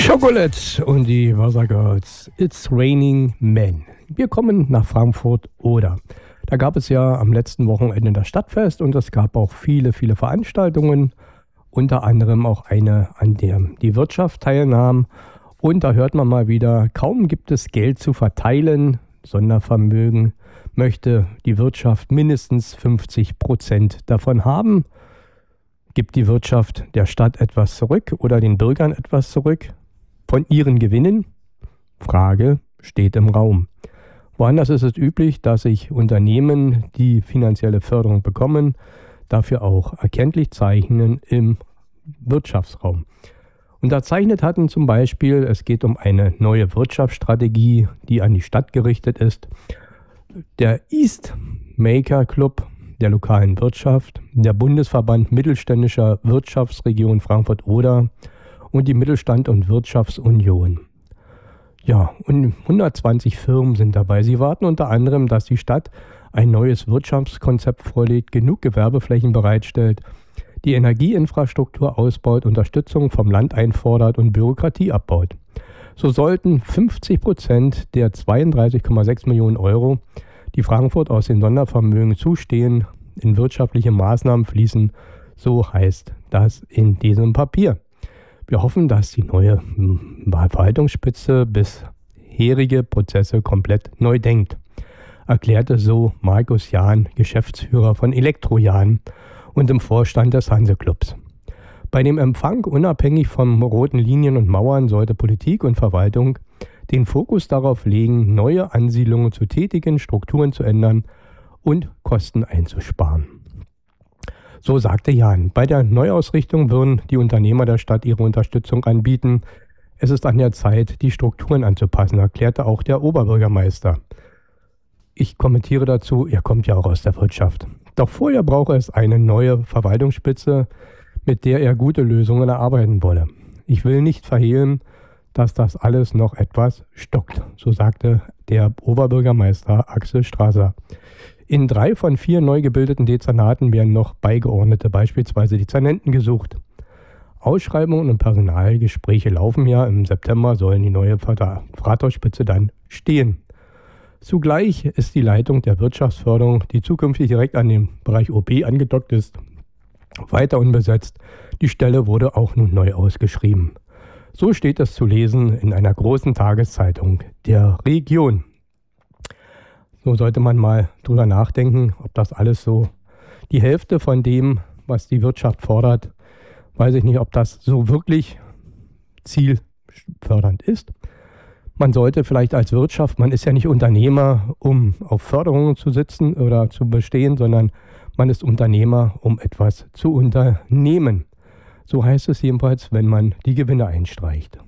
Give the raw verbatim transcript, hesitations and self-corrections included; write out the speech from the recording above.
Chocolate und die Wassergirls. It's raining men. Wir kommen nach Frankfurt-Oder. Da gab es ja am letzten Wochenende das Stadtfest und es gab auch viele, viele Veranstaltungen. Unter anderem auch eine, an der die Wirtschaft teilnahm. Und da hört man mal wieder, kaum gibt es Geld zu verteilen, Sondervermögen, möchte die Wirtschaft mindestens fünfzig Prozent davon haben. Gibt die Wirtschaft der Stadt etwas zurück oder den Bürgern etwas zurück von ihren Gewinnen? Frage steht im Raum. Woanders ist es üblich, dass sich Unternehmen, die finanzielle Förderung bekommen, dafür auch erkenntlich zeichnen im Wirtschaftsraum. Unterzeichnet hatten zum Beispiel, es geht um eine neue Wirtschaftsstrategie, die an die Stadt gerichtet ist, der East Maker Club der lokalen Wirtschaft, der Bundesverband Mittelständischer Wirtschaftsregion Frankfurt-Oder und die Mittelstand- und Wirtschaftsunion. Ja, und hundertzwanzig Firmen sind dabei. Sie warten unter anderem, dass die Stadt ein neues Wirtschaftskonzept vorlegt, genug Gewerbeflächen bereitstellt, die Energieinfrastruktur ausbaut, Unterstützung vom Land einfordert und Bürokratie abbaut. So sollten fünfzig Prozent der zweiunddreißig Komma sechs Millionen Euro, die Frankfurt aus den Sondervermögen zustehen, in wirtschaftliche Maßnahmen fließen. So heißt das in diesem Papier. Wir hoffen, dass die neue Verwaltungsspitze bisherige Prozesse komplett neu denkt, erklärte so Markus Jahn, Geschäftsführer von Elektrojahn und im Vorstand des Hanseclubs. Bei dem Empfang, unabhängig von roten Linien und Mauern, sollte Politik und Verwaltung den Fokus darauf legen, neue Ansiedlungen zu tätigen, Strukturen zu ändern und Kosten einzusparen. So sagte Jahn. Bei der Neuausrichtung würden die Unternehmer der Stadt ihre Unterstützung anbieten. Es ist an der Zeit, die Strukturen anzupassen, erklärte auch der Oberbürgermeister. Ich kommentiere dazu, er kommt ja auch aus der Wirtschaft. Doch vorher brauche es eine neue Verwaltungsspitze, mit der er gute Lösungen erarbeiten wolle. Ich will nicht verhehlen, dass das alles noch etwas stockt, so sagte der Oberbürgermeister Axel Strasser. In drei von vier neu gebildeten Dezernaten werden noch Beigeordnete, beispielsweise Dezernenten, gesucht. Ausschreibungen und Personalgespräche laufen ja. Im September sollen die neue Rathausspitze dann stehen. Zugleich ist die Leitung der Wirtschaftsförderung, die zukünftig direkt an den Bereich O B angedockt ist, weiter unbesetzt. Die Stelle wurde auch nun neu ausgeschrieben. So steht es zu lesen in einer großen Tageszeitung der Region. So sollte man mal drüber nachdenken, ob das alles so die Hälfte von dem, was die Wirtschaft fordert, weiß ich nicht, ob das so wirklich zielfördernd ist. Man sollte vielleicht als Wirtschaft, man ist ja nicht Unternehmer, um auf Förderungen zu sitzen oder zu bestehen, sondern man ist Unternehmer, um etwas zu unternehmen. So heißt es jedenfalls, wenn man die Gewinne einstreicht.